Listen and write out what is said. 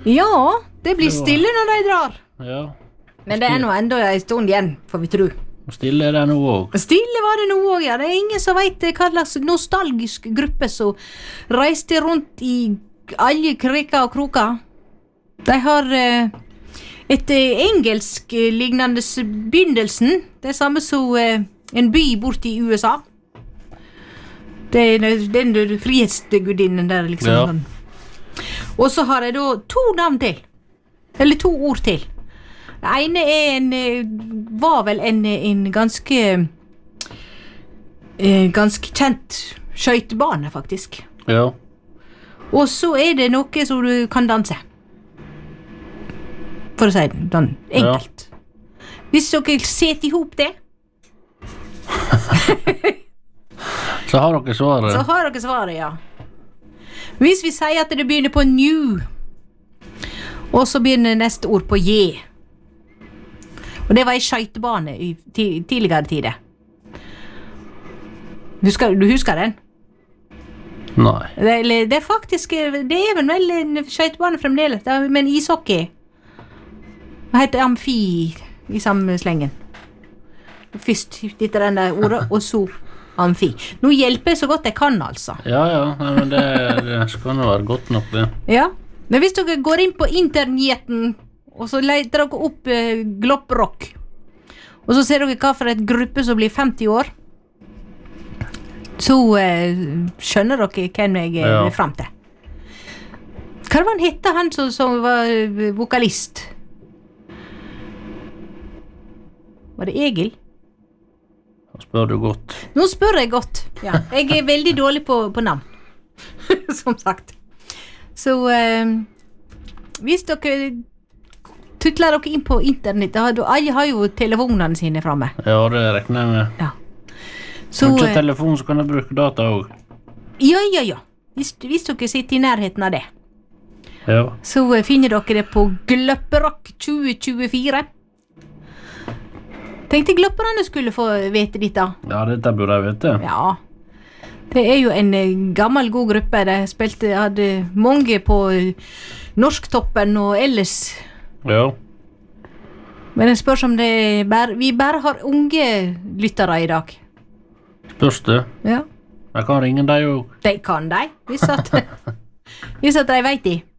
Ja, det blir stille når de drar. Ja. Men det nå enda en stund igjen, får vi tro. Og stille det nå også. Stille var det nå også, ja. Det ingen som vet hva slags nostalgisk gruppe som reiste rundt i alle kriker og kroker. De har et engelsk lignende begynnelsen. Det samme som en by bort i USA. Det den frihetsgudinnen der, liksom. Ja. Og så har jeg da 2 navn til. Eller 2 ord til. Det ene var vel en ganske kjent skøytebane, faktisk. Ja. Og så det noe som du kan danse. For å si det sånn enkelt. Hvis dere setter ihop det, Så har dere svaret. så har dere svaret, ja. Hvis vi sier at det begynner på new, og så begynner neste ord på J. Og det var en skøytebane i tidligere tider. Du husker den? Nei. Det faktisk, det vel en skøytebane fremdeles, men ishockey. Det heter amfi i samme slengen. Først dette den der ordet, og så amfi. Nå hjelper jeg så godt jeg kan, altså. Ja, nei, men det skal nå være godt nok, det. Ja, men hvis dere går inn på internetten, og så leter dere opp Glopprock, og så ser dere hva for et gruppe som blir 50 år, så skjønner dere hvem jeg frem til. Hva var han hette, han som var vokalist? Var det Egil? Da spør du godt. Nå spør jeg godt, ja. Jeg veldig dårlig på navn, som sagt. Så hvis dere tutler dere inn på internett, alle har jo telefonene sine fremme. Ja, det regner jeg med. Ja. Så, har ikke telefon, så kan jeg bruke data også. Ja. Hvis dere sitter i nærheten av det. Ja. Så finner dere det på Glopperock 2024. Tenkte glopperne skulle få vite dette. Ja, dette burde jeg vite. Ja. Det jo en gammel god gruppe. De hadde mange på Norsktoppen og ellers. Ja. Men jeg spør om vi bare har unge lyttere i dag. Spørs det. Ja. Jeg kan ringe deg jo. De kan de, hvis at de vet det.